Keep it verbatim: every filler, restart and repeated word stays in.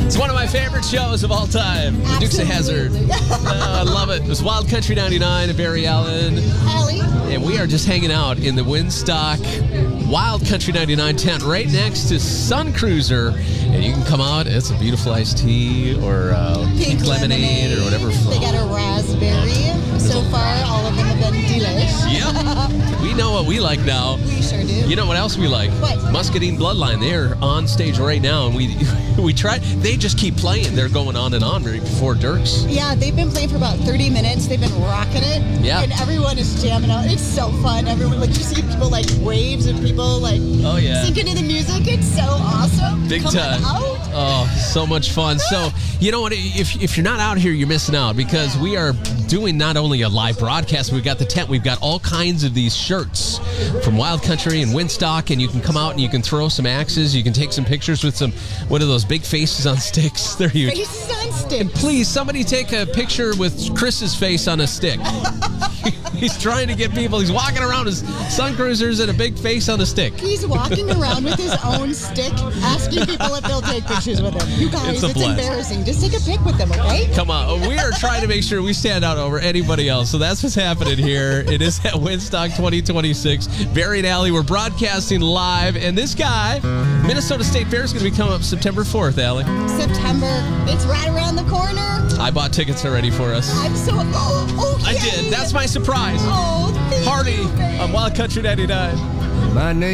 It's one of my favorite shows of all time. The Dukes of Hazzard. Uh, I love it. It was Wild Country ninety-nine and Barry Allen. Allie. And we are just hanging out in the Windstock Wild Country ninety-nine tent right next to Sun Cruiser. And you can come out. It's a beautiful iced tea or uh, pink, pink lemonade, lemonade or whatever. They got a raspberry. So far, all of them have been delish. Yep. We know what we like now. We sure do. You know what else we like? What? Muscadine Bloodline. They're on stage right now, and we we try. They just keep playing. They're going on and on right before Dirks. Yeah, they've been playing for about thirty minutes. They've been rocking it. Yeah. And everyone is jamming out. It's so fun. Everyone, like, you see people like waves and people like oh yeah syncing to the music. It's so awesome. Big Come time. on out. Oh, so much fun. So, you know what? If, if you're not out here, you're missing out because we are doing not only a live broadcast, we've got the tent, we've got all kinds of these shirts from Wild Country and Windstock, and you can come out and you can throw some axes, you can take some pictures with some, what are those, big faces on sticks? They're huge. Faces on sticks. And please, somebody take a picture with Chris's face on a stick. He's trying to get people, he's walking around his Sun Cruisers and a big face on a stick. He's walking around with his own stick, asking people if they'll take pictures with him. You guys, It's a it's, blast. embarrassing. Just take a pic with them, okay? Come on. We are trying to make sure we stand out over anybody else. So that's what's happening here. It is at Windstock twenty twenty-six. Barry and Allie, we're broadcasting live. And this guy, Minnesota State Fair, is going to be coming up September fourth, Allie. September. It's right around the corner. I bought tickets already for us. I'm so... Oh, oh I yay. did. That's my surprise. Oh, thank Party you, babe. on Wild Country ninety-nine. My name